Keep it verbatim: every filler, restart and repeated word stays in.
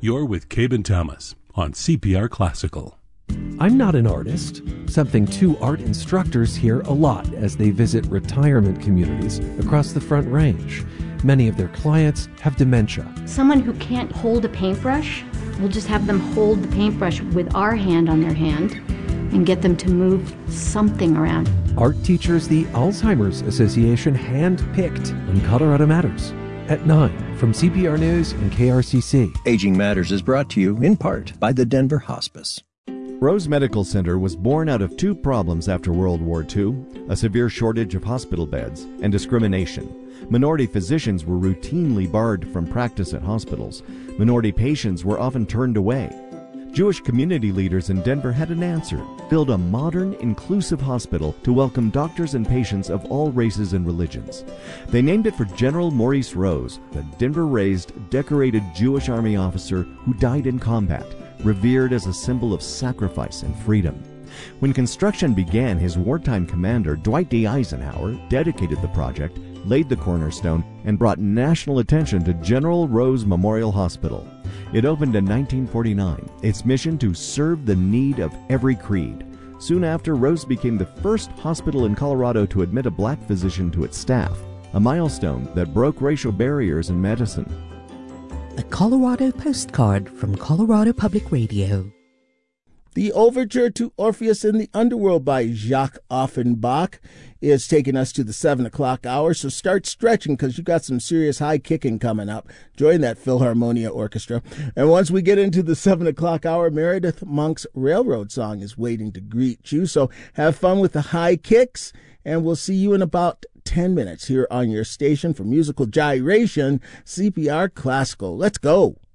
You're with Cabe Thomas on C P R Classical. I'm not an artist, something two art instructors hear a lot as they visit retirement communities across the Front Range. Many of their clients have dementia. Someone who can't hold a paintbrush, we'll just have them hold the paintbrush with our hand on their hand and get them to move something around. Art teachers the Alzheimer's Association hand-picked on Colorado Matters at nine from C P R News and K R C C. Aging Matters is brought to you in part by the Denver Hospice. Rose Medical Center was born out of two problems after World War Two, a severe shortage of hospital beds and discrimination. Minority physicians were routinely barred from practice at hospitals. Minority patients were often turned away. Jewish community leaders in Denver had an answer: build a modern, inclusive hospital to welcome doctors and patients of all races and religions. They named it for General Maurice Rose, the Denver-raised, decorated Jewish Army officer who died in combat, revered as a symbol of sacrifice and freedom. When construction began, his wartime commander, Dwight D. Eisenhower, dedicated the project, laid the cornerstone, and brought national attention to General Rose Memorial Hospital. It opened in nineteen forty-nine, its mission to serve the need of every creed. Soon after, Rose became the first hospital in Colorado to admit a black physician to its staff, a milestone that broke racial barriers in medicine. A Colorado postcard from Colorado Public Radio. The overture to Orpheus in the Underworld by Jacques Offenbach is taking us to the seven o'clock hour, so start stretching because you got some serious high kicking coming up. Join that Philharmonia Orchestra. And once we get into the seven o'clock hour, Meredith Monk's Railroad Song is waiting to greet you. So have fun with the high kicks, and we'll see you in about ten minutes here on your station for musical gyration, C P R Classical. Let's go.